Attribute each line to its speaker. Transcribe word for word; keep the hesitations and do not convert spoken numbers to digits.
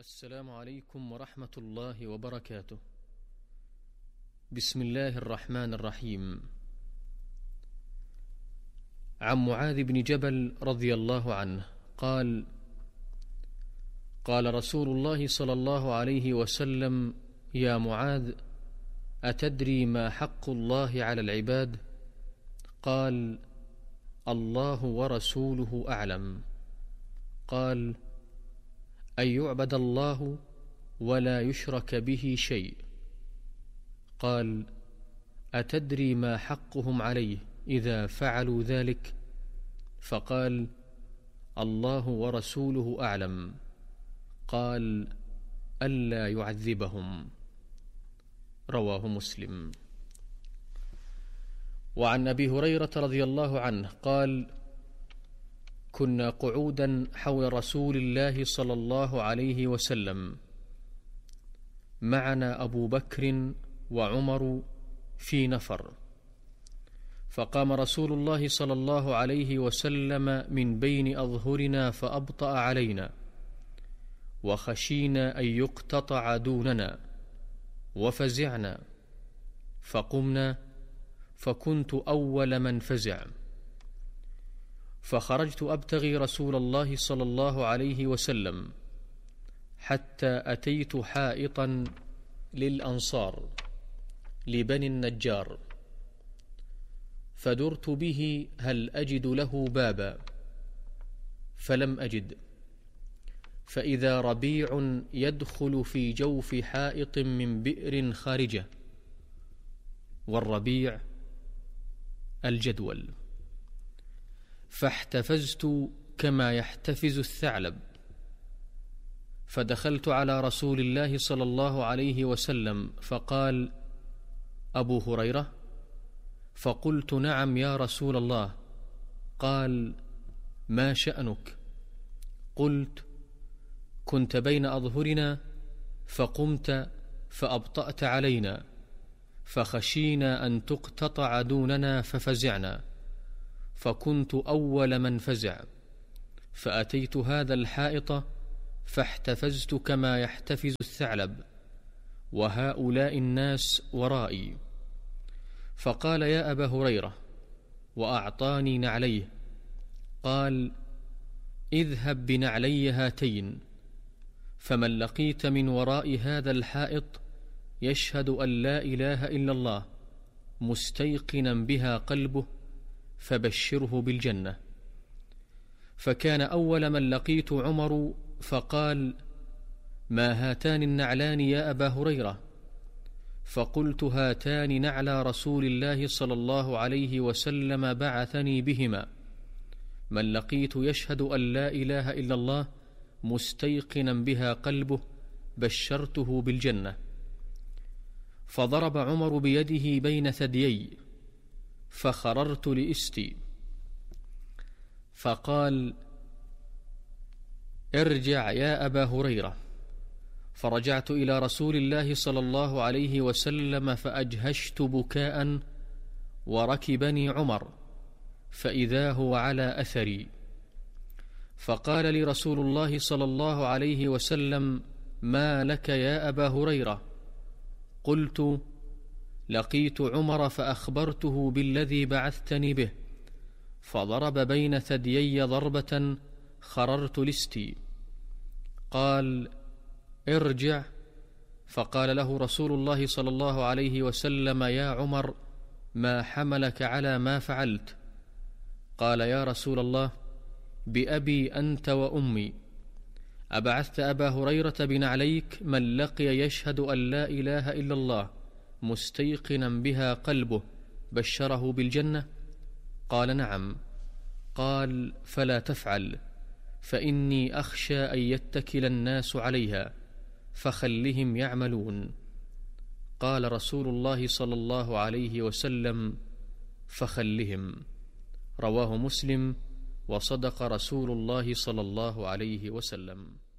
Speaker 1: السلام عليكم ورحمة الله وبركاته. بسم الله الرحمن الرحيم. عن معاذ بن جبل رضي الله عنه قال: قال رسول الله صلى الله عليه وسلم: يا معاذ، أتدري ما حق الله على العباد؟ قال: الله ورسوله أعلم. قال: أن يعبد الله ولا يشرك به شيء. قال: أتدري ما حقهم عليه إذا فعلوا ذلك؟ فقال: الله ورسوله أعلم. قال: ألا يعذبهم. رواه مسلم. وعن أبي هريرة رضي الله عنه قال: كنا قعودا حول رسول الله صلى الله عليه وسلم، معنا أبو بكر وعمر في نفر، فقام رسول الله صلى الله عليه وسلم من بين أظهرنا فأبطأ علينا، وخشينا أن يقتطع دوننا، وفزعنا، فقمنا، فكنت أول من فزع، فخرجت أبتغي رسول الله صلى الله عليه وسلم حتى أتيت حائطا للأنصار لبني النجار، فدرت به هل أجد له بابا، فلم أجد، فإذا ربيع يدخل في جوف حائط من بئر خارجة، والربيع الجدول، فاحتفزت كما يحتفز الثعلب، فدخلت على رسول الله صلى الله عليه وسلم فقال: أبو هريرة؟ فقلت: نعم يا رسول الله. قال: ما شأنك؟ قلت: كنت بين أظهرنا فقمت فأبطأت علينا، فخشينا أن تقتطع دوننا ففزعنا، فكنت أول من فزع، فأتيت هذا الحائط فاحتفزت كما يحتفز الثعلب، وهؤلاء الناس ورائي. فقال: يا أبا هريرة، وأعطاني نعليه. قال: اذهب بنعلي هاتين، فمن لقيت من وراء هذا الحائط يشهد أن لا إله إلا الله مستيقنا بها قلبه فبشره بالجنة. فكان أول من لقيت عمر، فقال: ما هاتان النعلان يا أبا هريرة؟ فقلت: هاتان نعلى رسول الله صلى الله عليه وسلم بعثني بهما، من لقيت يشهد أن لا إله إلا الله مستيقنا بها قلبه بشرته بالجنة. فضرب عمر بيده بين ثديي، فخررت لإستي، فقال: ارجع يا أبا هريرة. فرجعت إلى رسول الله صلى الله عليه وسلم فأجهشت بكاء، وركبني عمر، فإذا هو على أثري، فقال لي رسول الله صلى الله عليه وسلم: ما لك يا أبا هريرة؟ قلت: لقيت عمر فأخبرته بالذي بعثتني به، فضرب بين ثديي ضربة خررت لستي. قال: ارجع. فقال له رسول الله صلى الله عليه وسلم: يا عمر، ما حملك على ما فعلت؟ قال: يا رسول الله، بأبي أنت وأمي، أبعثت أبا هريرة بنعليك من لقي يشهد أن لا إله إلا الله مستيقنا بها قلبه بشره بالجنة؟ قال: نعم. قال: فلا تفعل، فإني أخشى أن يتكل الناس عليها، فخلهم يعملون. قال رسول الله صلى الله عليه وسلم: فخلهم. رواه مسلم. وصدق رسول الله صلى الله عليه وسلم.